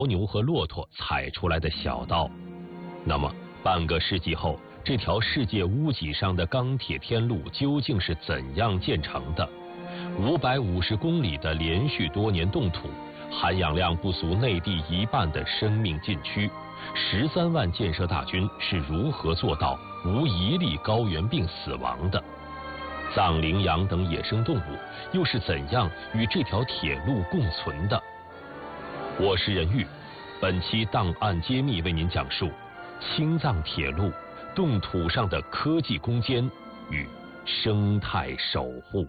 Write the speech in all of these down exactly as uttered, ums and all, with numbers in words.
牛和骆驼踩出来的小道。那么，半个世纪后，这条世界屋脊上的钢铁天路究竟是怎样建成的？五百五十公里的连续多年冻土，含氧量不足内地一半的生命禁区，十三万建设大军是如何做到无一例高原病死亡的？藏羚羊等野生动物又是怎样与这条铁路共存的？我是任玉，本期档案揭秘为您讲述青藏铁路冻土上的科技攻坚与生态守护。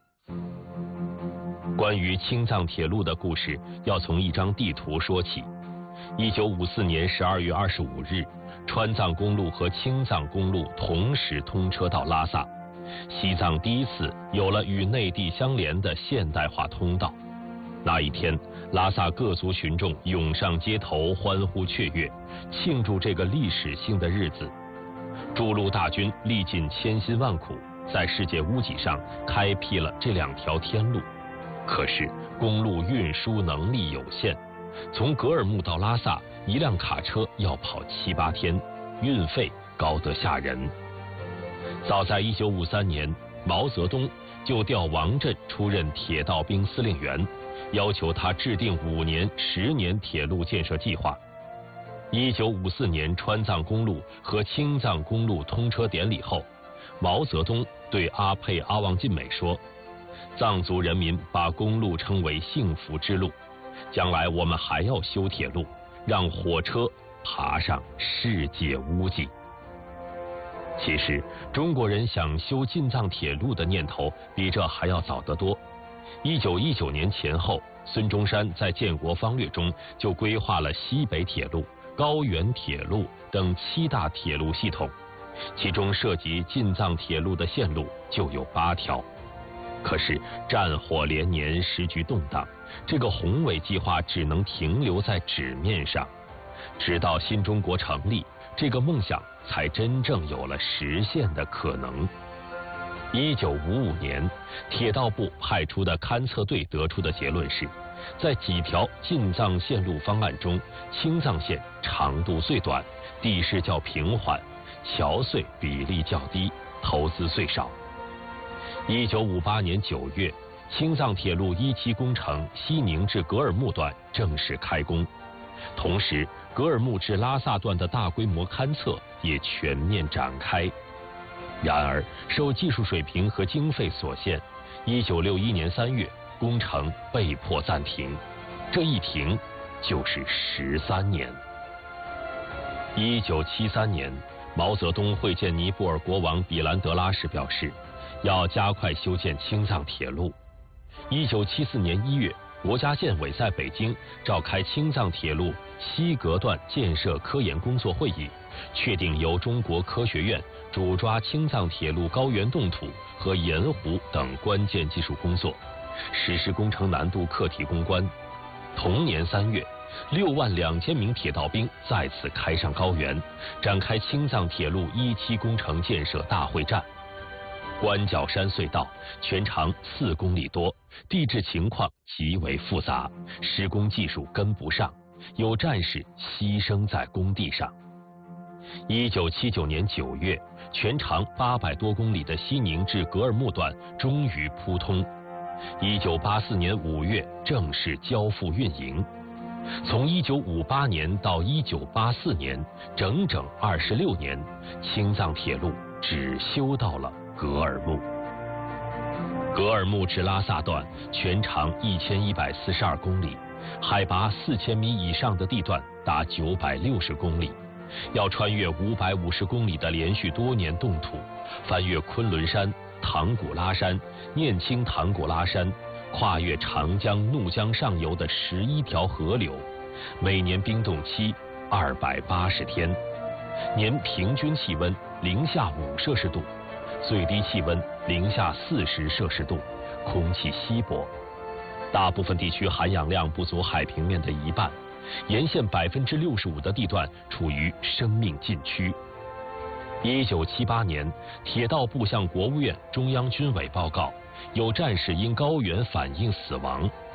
关于青藏铁路的故事，要从一张地图说起。一九五四年十二月二十五日，川藏公路和青藏公路同时通车到拉萨，西藏第一次有了与内地相连的现代化通道。那一天，拉萨各族群众涌上街头，欢呼雀跃，庆祝这个历史性的日子。筑路大军历尽千辛万苦，在世界屋脊上开辟了这两条天路。可是公路运输能力有限，从格尔木到拉萨，一辆卡车要跑七八天，运费高得吓人。早在一九五三年，毛泽东就调王震出任铁道兵司令员，要求他制定五年、十年铁路建设计划。一九五四年川藏公路和青藏公路通车典礼后，毛泽东对阿沛阿旺晋美说：“藏族人民把公路称为幸福之路，将来我们还要修铁路，让火车爬上世界屋脊。”其实，中国人想修进藏铁路的念头比这还要早得多。一九一九年前后，孙中山在建国方略中就规划了西北铁路、高原铁路等七大铁路系统，其中涉及进藏铁路的线路就有八条。可是战火连年，时局动荡，这个宏伟计划只能停留在纸面上。直到新中国成立，这个梦想才真正有了实现的可能。一九五五年，铁道部派出的勘测队得出的结论是，在几条进藏线路方案中，青藏线长度最短，地势较平缓，桥隧比例较低，投资最少。一九五八年九月，青藏铁路一期工程西宁至格尔木段正式开工，同时格尔木至拉萨段的大规模勘测也全面展开。然而，受技术水平和经费所限，一九六一年三月，工程被迫暂停。这一停就是十三年。一九七三年，毛泽东会见尼泊尔国王比兰德拉时表示，要加快修建青藏铁路。一九七四年一月，国家建委在北京召开青藏铁路西格段建设科研工作会议，确定由中国科学院主抓青藏铁路高原冻土和盐湖等关键技术工作，实施工程难度课题攻关。同年三月，六万两千名铁道兵再次开上高原，展开青藏铁路一期工程建设大会战。关角山隧道全长四公里多，地质情况极为复杂，施工技术跟不上，有战士牺牲在工地上。一九七九年九月，全长八百多公里的西宁至格尔木段终于铺通。一九八四年五月正式交付运营。从一九五八年到一九八四年，整整二十六年，青藏铁路只修到了格尔木。格尔木至拉萨段全长一千一百四十二公里，海拔四千米以上的地段达九百六十公里。要穿越五百五十公里的连续多年冻土，翻越昆仑山、唐古拉山、念青唐古拉山，跨越长江、怒江上游的十一条河流，每年冰冻期二百八十天，年平均气温零下五摄氏度，最低气温零下四十摄氏度，空气稀薄，大部分地区含氧量不足海平面的一半。沿线百分之六十五的地段处于生命禁区。一九七八年，铁道部向国务院中央军委报告，有战士因高原反应死亡。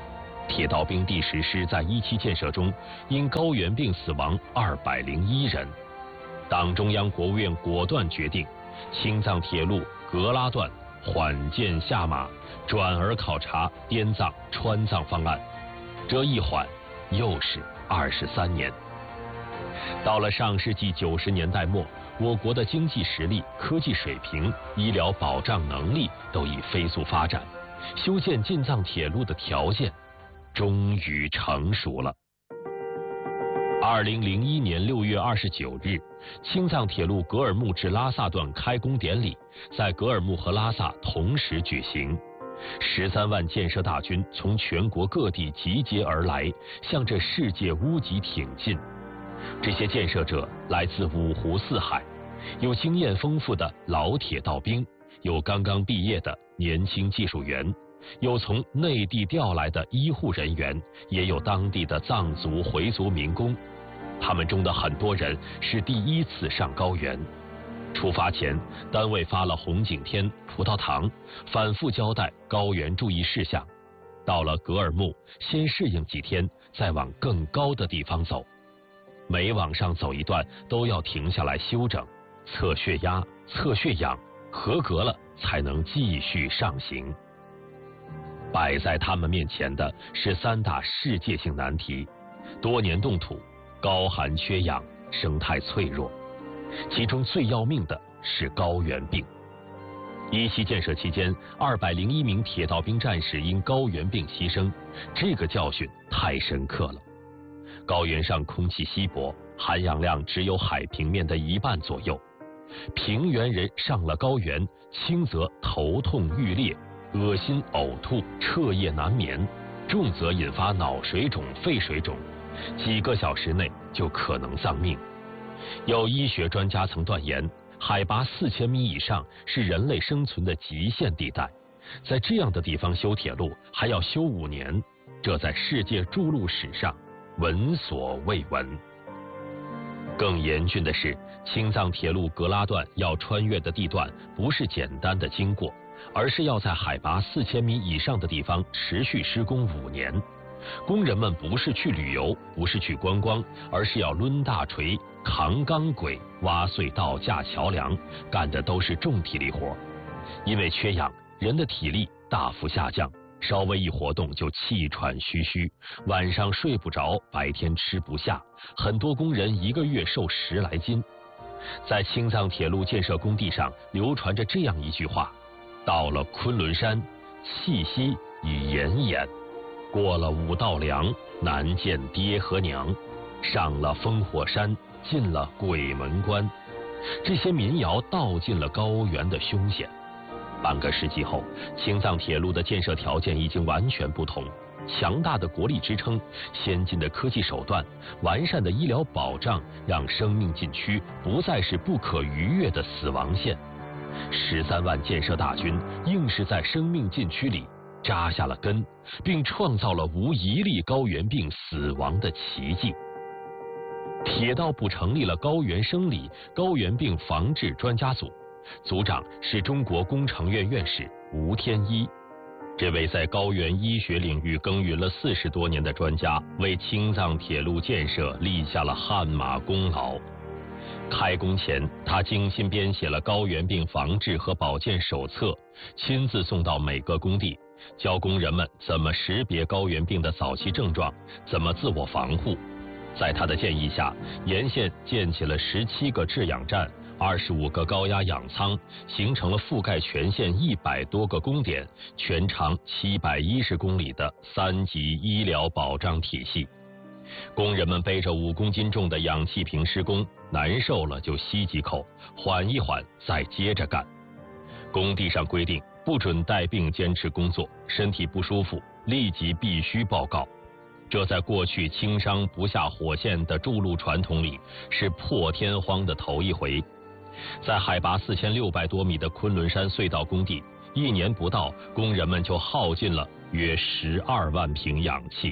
铁道兵第十师在一期建设中因高原病死亡二百零一人。党中央、国务院果断决定，青藏铁路格拉段缓建下马，转而考察滇藏、川藏方案。这一缓又是二十三年。到了上世纪九十年代末，我国的经济实力、科技水平、医疗保障能力都已飞速发展，修建进藏铁路的条件终于成熟了。二零零一年六月二十九日，青藏铁路格尔木至拉萨段开工典礼在格尔木和拉萨同时举行。十三万建设大军从全国各地集结而来，向着世界屋脊挺进。这些建设者来自五湖四海，有经验丰富的老铁道兵，有刚刚毕业的年轻技术员，有从内地调来的医护人员，也有当地的藏族、回族民工。他们中的很多人是第一次上高原。出发前，单位发了红景天、葡萄糖，反复交代高原注意事项。到了格尔木，先适应几天，再往更高的地方走。每往上走一段，都要停下来休整，测血压、测血氧，合格了才能继续上行。摆在他们面前的是三大世界性难题：多年冻土、高寒缺氧、生态脆弱。其中最要命的是高原病。一期建设期间，二百零一名铁道兵战士因高原病牺牲，这个教训太深刻了。高原上空气稀薄，含氧量只有海平面的一半左右。平原人上了高原，轻则头痛欲裂、恶心呕吐、彻夜难眠，重则引发脑水肿、肺水肿，几个小时内就可能丧命。有医学专家曾断言，海拔四千米以上是人类生存的极限地带，在这样的地方修铁路还要修五年，这在世界筑路史上闻所未闻。更严峻的是，青藏铁路格拉段要穿越的地段不是简单的经过，而是要在海拔四千米以上的地方持续施工五年。工人们不是去旅游，不是去观光，而是要抡大锤、扛钢轨、挖隧道、架桥梁，干的都是重体力活。因为缺氧，人的体力大幅下降，稍微一活动就气喘吁吁，晚上睡不着，白天吃不下，很多工人一个月瘦十来斤。在青藏铁路建设工地上流传着这样一句话：到了昆仑山，气息已奄奄。过了五道梁，难见爹和娘；上了烽火山，进了鬼门关。这些民谣道尽了高原的凶险。半个世纪后，青藏铁路的建设条件已经完全不同。强大的国力支撑、先进的科技手段、完善的医疗保障，让生命禁区不再是不可逾越的死亡线。十三万建设大军硬是在生命禁区里扎下了根，并创造了无一例高原病死亡的奇迹。铁道部成立了高原生理、高原病防治专家组，组长是中国工程院院士吴天一。这位在高原医学领域耕耘了四十多年的专家，为青藏铁路建设立下了汗马功劳。开工前，他精心编写了高原病防治和保健手册，亲自送到每个工地，教工人们怎么识别高原病的早期症状，怎么自我防护。在他的建议下，沿线建起了十七个制氧站、二十五个高压氧舱，形成了覆盖全县一百多个工点、全长七百一十公里的三级医疗保障体系。工人们背着五公斤重的氧气瓶施工，难受了就吸几口，缓一缓再接着干。工地上规定，不准带病坚持工作，身体不舒服立即必须报告。这在过去轻伤不下火线的筑路传统里是破天荒的头一回。在海拔四千六百多米的昆仑山隧道工地，一年不到，工人们就耗尽了约十二万瓶氧气。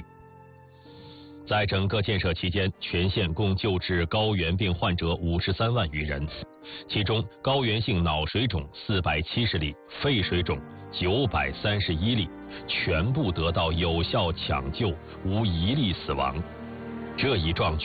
在整个建设期间，全县共救治高原病患者五十三万余人， 其中高原性脑水肿四百七十例，肺水肿九百三十一例，全部得到有效抢救，无一例死亡。这一壮举